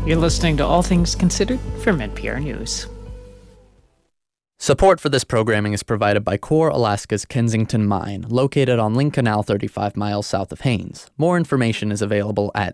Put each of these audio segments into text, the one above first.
You're listening to All Things Considered from NPR News. Support for this programming is provided by Core Alaska's Kensington Mine, located on Link Canal 35 miles south of Haines. More information is available at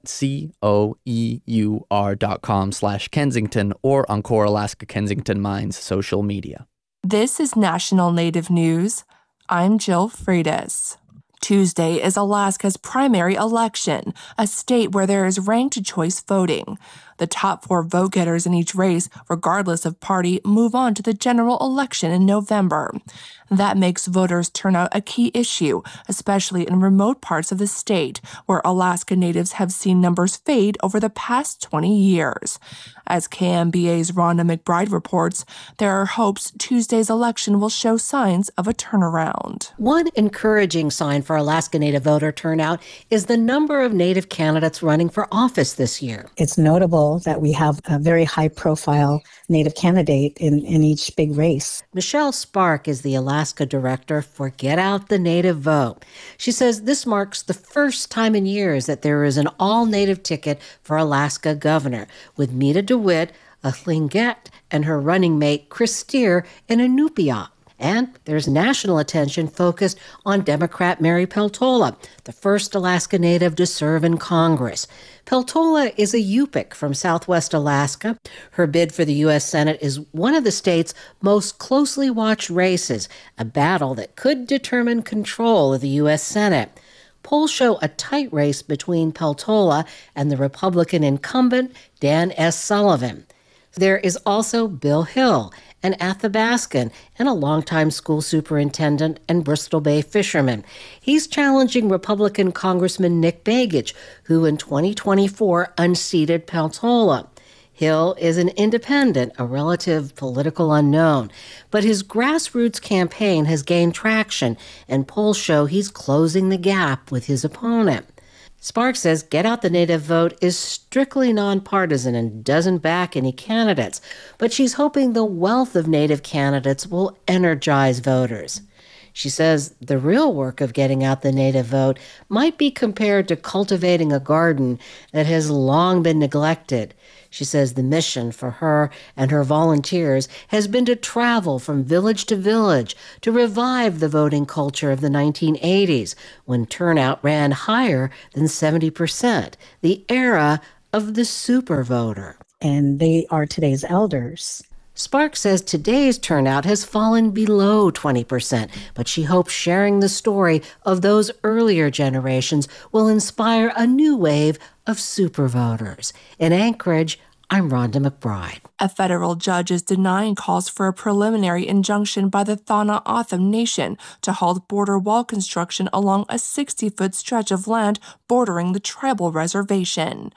coeur.com/Kensington or on Core Alaska Kensington Mine's social media. This is National Native News. I'm Jill Freitas. Tuesday is Alaska's primary election, a state where there is ranked choice voting. The top 4 vote-getters in each race, regardless of party, move on to the general election in November. That makes voters' turnout a key issue, especially in remote parts of the state, where Alaska Natives have seen numbers fade over the past 20 years. As KMBA's Rhonda McBride reports, there are hopes Tuesday's election will show signs of a turnaround. One encouraging sign for Alaska Native voter turnout is the number of Native candidates running for office this year. It's notable that we have a very high-profile Native candidate in each big race. Michelle Spark is the Alaska director for Get Out the Native Vote. She says this marks the first time in years that there is an all-Native ticket for Alaska governor, with Mita DeWitt, a Tlingit, and her running mate Chris Steer in Inupiat. And there's national attention focused on Democrat Mary Peltola, the first Alaska Native to serve in Congress. Peltola is a Yupik from southwest Alaska. Her bid for the U.S. Senate is one of the state's most closely watched races, a battle that could determine control of the U.S. Senate. Polls show a tight race between Peltola and the Republican incumbent Dan S. Sullivan. There is also Bill Hill, an Athabascan and a longtime school superintendent and Bristol Bay fisherman. He's challenging Republican Congressman Nick Begich, who in 2024 unseated Peltola. Hill is an independent, a relative political unknown, but his grassroots campaign has gained traction, and polls show he's closing the gap with his opponent. Sparks says Get Out the Native Vote is strictly nonpartisan and doesn't back any candidates, but she's hoping the wealth of Native candidates will energize voters. She says the real work of getting out the Native vote might be compared to cultivating a garden that has long been neglected. She says the mission for her and her volunteers has been to travel from village to village to revive the voting culture of the 1980s, when turnout ran higher than 70%, the era of the super voter. And they are today's elders. Sparks says today's turnout has fallen below 20%, but she hopes sharing the story of those earlier generations will inspire a new wave of super voters. In Anchorage, I'm Rhonda McBride. A federal judge is denying calls for a preliminary injunction by the Thana O'odham Nation to halt border wall construction along a 60-foot stretch of land bordering the tribal reservation.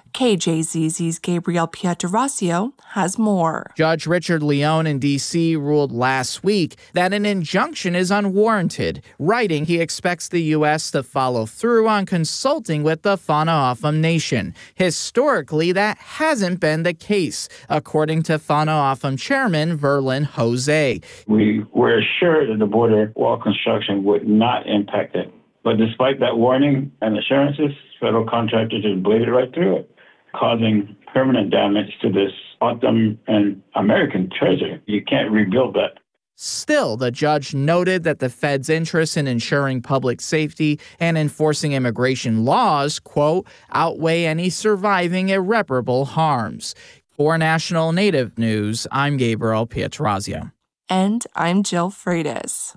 KJZZ's Gabriel Pietrasio has more. Judge Richard Leone in D.C. ruled last week that an injunction is unwarranted, writing he expects the U.S. to follow through on consulting with the Thana O'odham Nation. Historically, that hasn't been the case, according to Thana O'odham Chairman Verlin Jose. We were assured that the border wall construction would not impact it. But despite that warning and assurances, federal contractors just bladed right through it, causing permanent damage to this O'odham and American treasure. You can't rebuild that. Still, the judge noted that the Fed's interest in ensuring public safety and enforcing immigration laws, quote, outweigh any surviving irreparable harms. For National Native News, I'm Gabriel Pietrasio. And I'm Jill Freitas.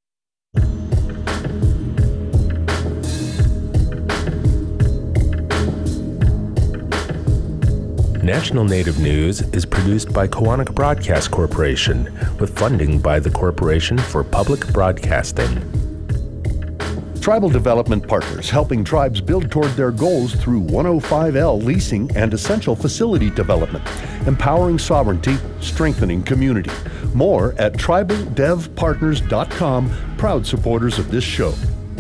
National Native News is produced by Koahnic Broadcast Corporation with funding by the Corporation for Public Broadcasting. Tribal Development Partners, helping tribes build toward their goals through 105L leasing and essential facility development, empowering sovereignty, strengthening community. More at tribaldevpartners.com, proud supporters of this show.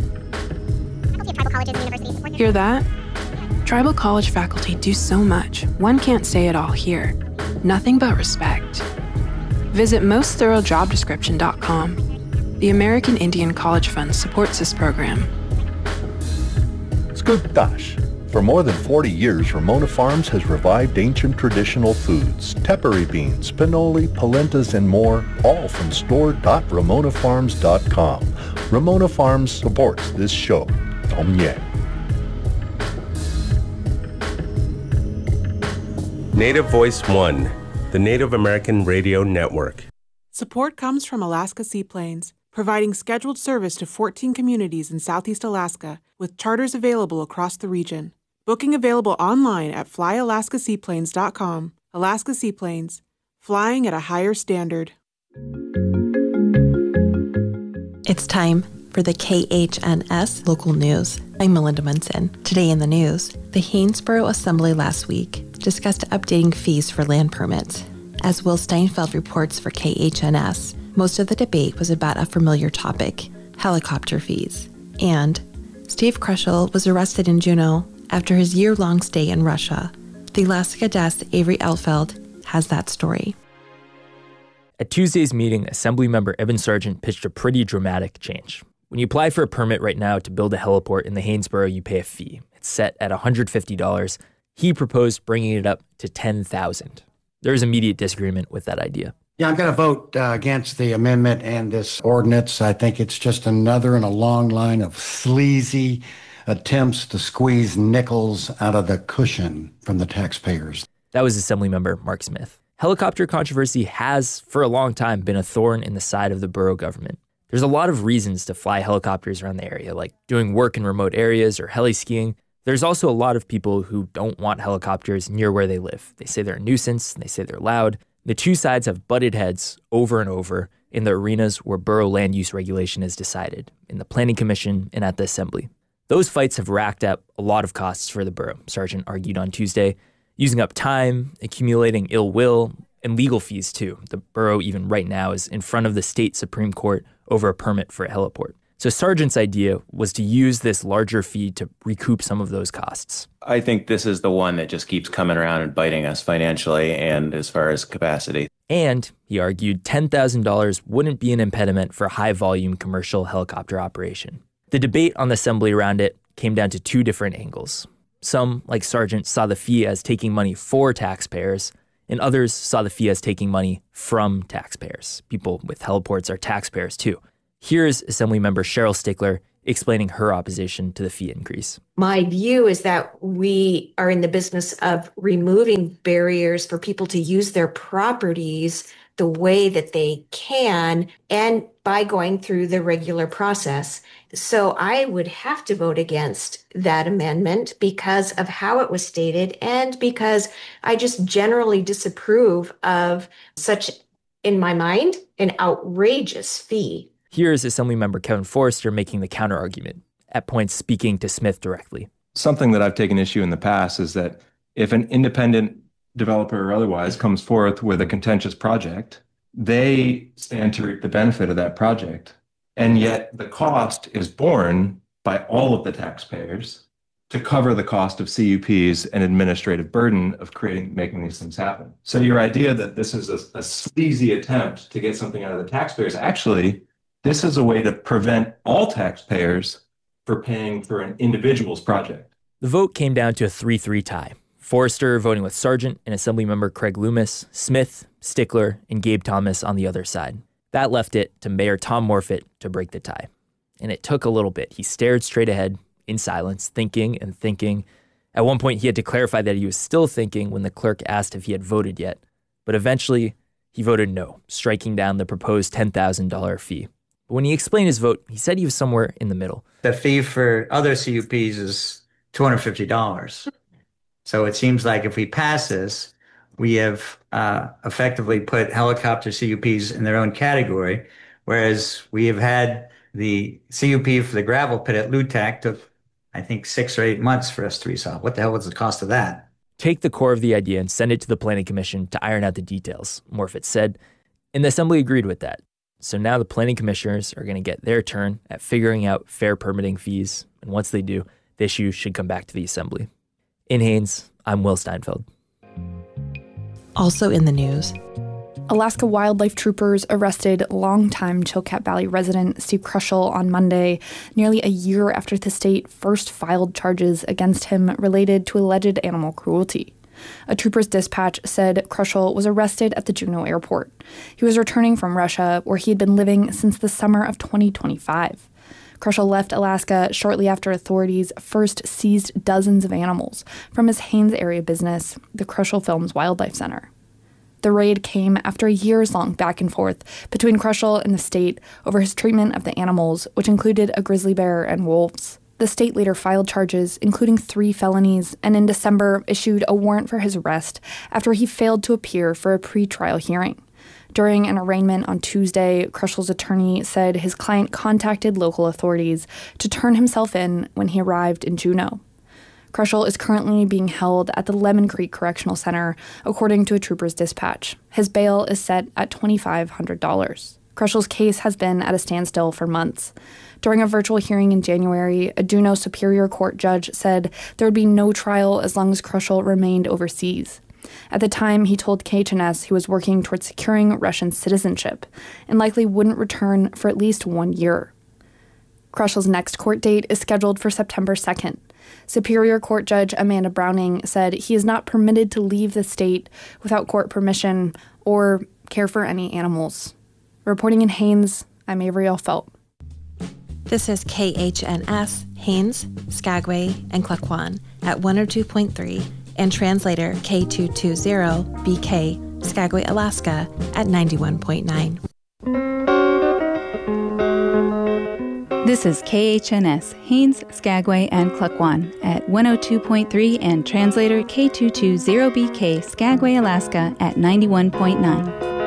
Hear that? Tribal college faculty do so much, one can't say it all here. Nothing but respect. Visit mostthoroughdjobdescription.com. The American Indian College Fund supports this program. Skutash, For more than 40 years, Ramona Farms has revived ancient traditional foods, tepary beans, pinoli, polentas, and more, all from store.ramonafarms.com. Ramona Farms supports this show. Tom Yang. Native Voice One, the Native American Radio Network. Support comes from Alaska Seaplanes, providing scheduled service to 14 communities in Southeast Alaska, with charters available across the region. Booking available online at flyalaskaseaplanes.com. Alaska Seaplanes, flying at a higher standard. It's time for the KHNS local news. I'm Melinda Munson. Today in the news, the Haynesboro Assembly last week discussed updating fees for land permits. As Will Steinfeld reports for KHNS, most of the debate was about a familiar topic, helicopter fees. And Steve Krushel was arrested in Juneau after his year-long stay in Russia. The Alaska Desk Avery Elfeld has that story. At Tuesday's meeting, Assemblymember Evan Sargent pitched a pretty dramatic change. When you apply for a permit right now to build a heliport in the Haynesboro, you pay a fee. It's set at $150. He proposed bringing it up to $10,000. There's immediate disagreement with that idea. Yeah, I'm going to vote against the amendment and this ordinance. I think it's just another in a long line of sleazy attempts to squeeze nickels out of the cushion from the taxpayers. That was Assemblymember Mark Smith. Helicopter controversy has, for a long time, been a thorn in the side of the borough government. There's a lot of reasons to fly helicopters around the area, like doing work in remote areas or heli-skiing. There's also a lot of people who don't want helicopters near where they live. They say they're a nuisance, and they say they're loud. The two sides have butted heads over and over in the arenas where borough land use regulation is decided, in the Planning Commission and at the Assembly. Those fights have racked up a lot of costs for the borough, Sargent argued on Tuesday, using up time, accumulating ill will, and legal fees too. The borough, even right now, is in front of the state Supreme Court over a permit for a heliport. So Sargent's idea was to use this larger fee to recoup some of those costs. I think this is the one that just keeps coming around and biting us financially and as far as capacity. And, he argued, $10,000 wouldn't be an impediment for a high-volume commercial helicopter operation. The debate on the Assembly around it came down to two different angles. Some, like Sargent, saw the fee as taking money for taxpayers, and others saw the fee as taking money from taxpayers. People with heliports are taxpayers too. Here's Assemblymember Cheryl Stickler explaining her opposition to the fee increase. My view is that we are in the business of removing barriers for people to use their properties the way that they can, and by going through the regular process. So I would have to vote against that amendment because of how it was stated and because I just generally disapprove of such, in my mind, an outrageous fee. Here's Assemblymember Kevin Forrester making the counter-argument, at points speaking to Smith directly. Something that I've taken issue in the past is that if an independent developer or otherwise comes forth with a contentious project, they stand to reap the benefit of that project. And yet the cost is borne by all of the taxpayers to cover the cost of CUPs and administrative burden of making these things happen. So your idea that this is a sleazy attempt to get something out of the taxpayers, actually, this is a way to prevent all taxpayers for paying for an individual's project. The vote came down to a 3-3 tie. Forrester voting with Sargent and Assemblymember Craig Loomis, Smith, Stickler, and Gabe Thomas on the other side. That left it to Mayor Tom Morfitt to break the tie. And it took a little bit. He stared straight ahead in silence, thinking and thinking. At one point, he had to clarify that he was still thinking when the clerk asked if he had voted yet. But eventually, he voted no, striking down the proposed $10,000 fee. But when he explained his vote, he said he was somewhere in the middle. The fee for other CUPs is $250. So it seems like if we pass this, we have effectively put helicopter CUPs in their own category, whereas we have had the CUP for the gravel pit at LUTAC took, I think, 6 or 8 months for us to resolve. What the hell was the cost of that? Take the core of the idea and send it to the Planning Commission to iron out the details, Morfitt said, and the Assembly agreed with that. So now the Planning Commissioners are going to get their turn at figuring out fair permitting fees, and once they do, the issue should come back to the Assembly. In Haines, I'm Will Steinfeld. Also in the news, Alaska Wildlife Troopers arrested longtime Chilkat Valley resident Steve Krushel on Monday, nearly a year after the state first filed charges against him related to alleged animal cruelty. A trooper's dispatch said Krushel was arrested at the Juneau airport. He was returning from Russia, where he had been living since the summer of 2025. Krushel left Alaska shortly after authorities first seized dozens of animals from his Haines area business, the Krushel Films Wildlife Center. The raid came after a years-long back and forth between Krushel and the state over his treatment of the animals, which included a grizzly bear and wolves. The state later filed charges, including 3 felonies, and in December issued a warrant for his arrest after he failed to appear for a pre-trial hearing. During an arraignment on Tuesday, Krushel's attorney said his client contacted local authorities to turn himself in when he arrived in Juneau. Krushel is currently being held at the Lemon Creek Correctional Center, according to a trooper's dispatch. His bail is set at $2,500. Krushel's case has been at a standstill for months. During a virtual hearing in January, a Juneau Superior Court judge said there would be no trial as long as Krushel remained overseas. At the time, he told KHNS he was working towards securing Russian citizenship and likely wouldn't return for at least 1 year. Krushel's next court date is scheduled for September 2nd. Superior Court Judge Amanda Browning said he is not permitted to leave the state without court permission or care for any animals. Reporting in Haines, I'm Avery Felt. This is KHNS, Haines, Skagway, and Klukwan at 102.3 and translator K220BK, Skagway, Alaska at 91.9. This is KHNS, Haines, Skagway, and Klukwan at 102.3 and translator K220BK, Skagway, Alaska at 91.9.